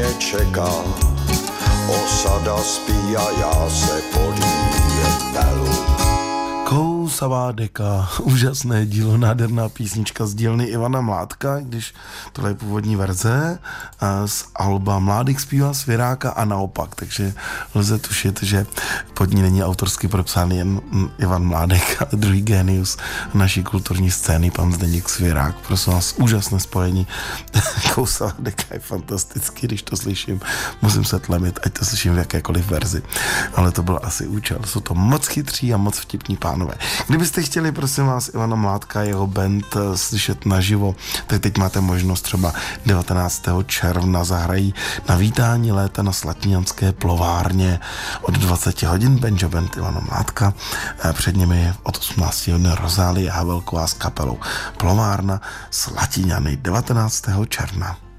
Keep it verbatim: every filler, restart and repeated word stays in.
mě čeká. Osada spí a já se podíjem pelu. Kousavá deka, úžasné dílo, nádherná písnička z dílny Ivana Mládka, když tohle je původní verze z alba Mládek zpívá Svěráka a naopak, takže lze tušit, že pod ní není autorsky propsán jen Ivan Mládek, ale druhý génius naší kulturní scény, pan Zdeněk Svěrák. Prosím vás, úžasné spojení. Kousavá deka je fantastický, když to slyším, musím se tlemit, ať to slyším v jakékoliv verzi, ale to byl asi účel. Jsou to moc chytří a moc vtipní pánové. Kdybyste chtěli, prosím vás, Ivana Mládka, jeho band slyšet naživo, tak teď máte možnost třeba devatenáctého června zahrají na vítání léta na Slatinjanské plovárně od dvacet hodin banjo band Ivana Mládka. Před nimi od osmnácti hodin Rozálie Havelková s kapelou Plovárna Slatinjany devatenáctého června.